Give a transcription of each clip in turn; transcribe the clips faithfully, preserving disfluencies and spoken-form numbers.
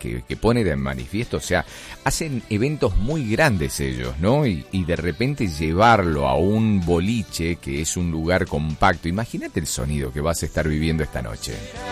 que, que pone de manifiesto, o sea, hacen eventos muy grandes ellos, ¿no? Y, y de repente llevarlo a un boliche, que es un lugar compacto. Imagínate el sonido que vas a estar viviendo esta noche.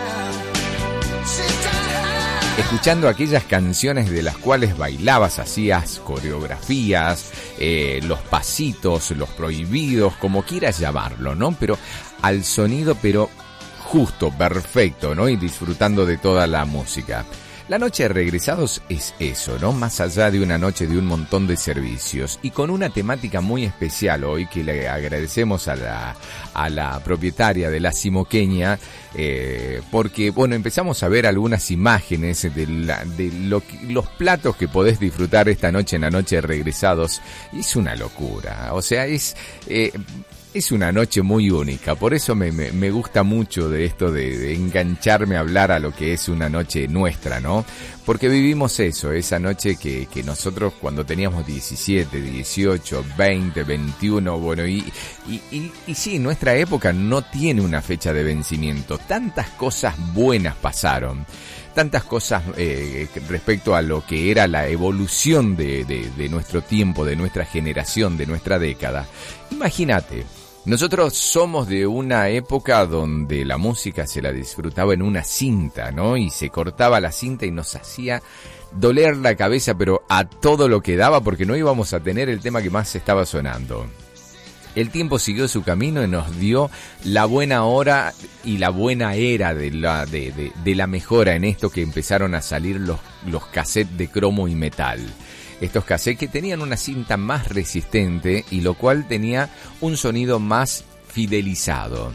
Escuchando aquellas canciones de las cuales bailabas, hacías coreografías, eh, los pasitos, los prohibidos, como quieras llamarlo, ¿no? Pero al sonido, pero justo, perfecto, ¿no? Y disfrutando de toda la música. La noche de Regresados es eso, ¿no? Más allá de una noche de un montón de servicios y con una temática muy especial hoy que le agradecemos a la, a la propietaria de la Simoqueña, eh, porque, bueno, empezamos a ver algunas imágenes de, la, de lo, los platos que podés disfrutar esta noche en la noche de Regresados y es una locura, o sea, es... Eh, Es una noche muy única, por eso me, me, me gusta mucho de esto de, de engancharme a hablar a lo que es una noche nuestra, ¿no? Porque vivimos eso, esa noche que, que nosotros cuando teníamos diecisiete, dieciocho, veinte, veintiuno, bueno, y, y, y, y sí, nuestra época no tiene una fecha de vencimiento, tantas cosas buenas pasaron. Tantas cosas eh, respecto a lo que era la evolución de, de, de nuestro tiempo, de nuestra generación, de nuestra década. Imagínate, nosotros somos de una época donde la música se la disfrutaba en una cinta, ¿no? Y se cortaba la cinta y nos hacía doler la cabeza, pero a todo lo que daba, porque no íbamos a tener el tema que más estaba sonando. El tiempo siguió su camino y nos dio la buena hora y la buena era de la, de, de, de la mejora en esto que empezaron a salir los, los cassettes de cromo y metal. Estos cassettes que tenían una cinta más resistente y lo cual tenía un sonido más fidelizado.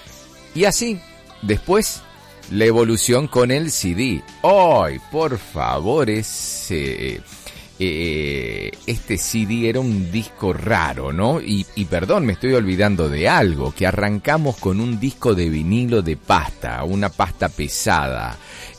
Y así, después, la evolución con el C D. ¡Ay, por favor, ese... Eh, este C D era un disco raro, ¿no? Y, y perdón, me estoy olvidando de algo, que arrancamos con un disco de vinilo de pasta, una pasta pesada,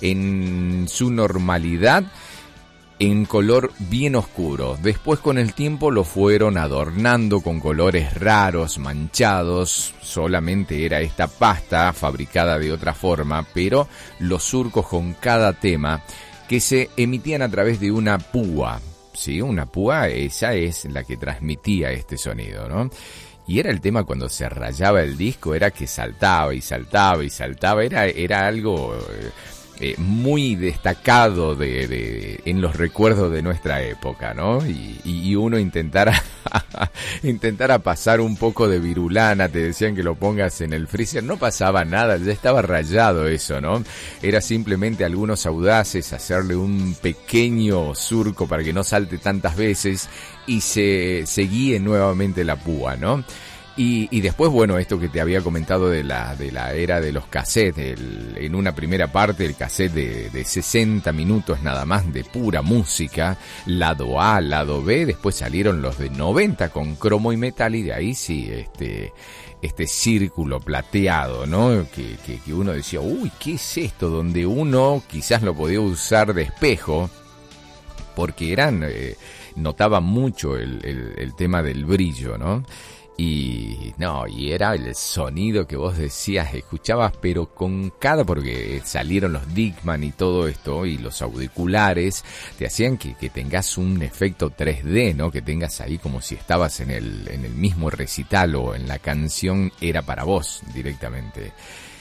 en su normalidad, en color bien oscuro. Después con el tiempo lo fueron adornando con colores raros, manchados, solamente era esta pasta fabricada de otra forma, pero los surcos con cada tema que se emitían a través de una púa, ¿sí? Una púa, esa es la que transmitía este sonido, ¿no? Y era el tema cuando se rayaba el disco, era que saltaba y saltaba y saltaba, era, era algo eh, eh, muy destacado de, de, en los recuerdos de nuestra época, ¿no? Y, y uno intentara, intentara pasar un poco de virulana, te decían que lo pongas en el freezer, no pasaba nada, ya estaba rayado eso, ¿no? Era simplemente algunos audaces hacerle un pequeño surco para que no salte tantas veces y se, se guíe nuevamente la púa, ¿no? Y, y después, bueno, esto que te había comentado de la, de la era de los cassettes, el, en una primera parte el cassette de, de sesenta minutos nada más de pura música, lado A, lado B, después salieron los de noventa con cromo y metal y de ahí sí, este, este círculo plateado, ¿no? Que, que, que uno decía, uy, ¿qué es esto? Donde uno quizás lo podía usar de espejo, porque eran, eh, notaba mucho el, el, el tema del brillo, ¿no? Y no, y era el sonido que vos decías, escuchabas, pero con cada, porque salieron los Dickman y todo esto, y los auriculares, te hacían que, que tengas un efecto tres D, ¿no? Que tengas ahí como si estabas en el, en el mismo recital o en la canción era para vos directamente.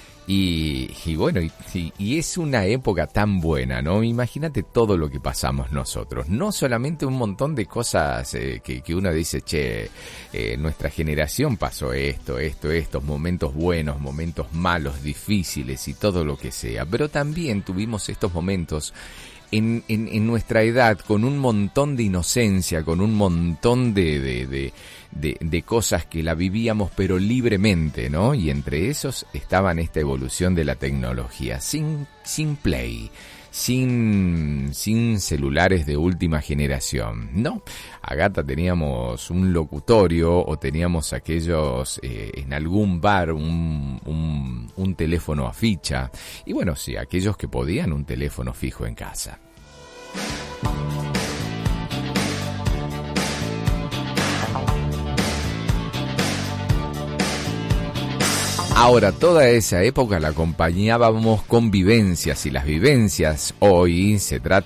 Y, y bueno, y, y es una época tan buena, ¿no? Imagínate todo lo que pasamos nosotros. No solamente un montón de cosas eh, que, que uno dice, che, eh, nuestra generación pasó esto, esto, estos momentos buenos, momentos malos, difíciles y todo lo que sea. Pero también tuvimos estos momentos en, en, en nuestra edad con un montón de inocencia, con un montón de... de, de De, de cosas que la vivíamos pero libremente, ¿no? Y entre esos estaban esta evolución de la tecnología, sin, sin play, sin, sin celulares de última generación, ¿no? Agata teníamos un locutorio o teníamos aquellos, eh, en algún bar, un, un, un teléfono a ficha, y bueno, sí, aquellos que podían un teléfono fijo en casa. Ahora, toda esa época la acompañábamos con vivencias y las vivencias hoy se trata